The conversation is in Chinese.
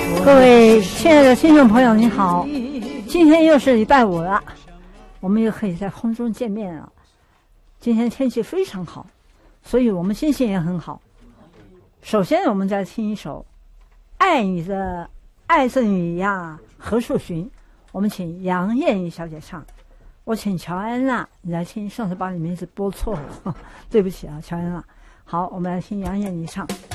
各位亲爱的听众朋友，你好！今天又是礼拜五了，我们又可以在空中见面了。今天天气非常好，所以我们心情也很好。首先，我们再听一首《爱你的爱着你呀何处寻》，我们请杨燕妮小姐唱。我请乔安娜你来听，上次把你名字播错了，对不起啊，乔安娜。好，我们来听杨燕妮唱。